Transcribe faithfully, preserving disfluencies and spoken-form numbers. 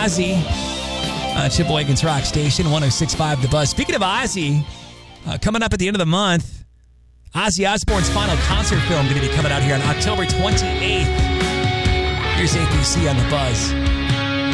Ozzy. Uh, Chippewaken's Rock Station, one oh six point five The Buzz. Speaking of Ozzy, uh, coming up at the end of the month, Ozzy Osbourne's final concert film going to be coming out here on October twenty-eighth. Here's A P C on The Buzz.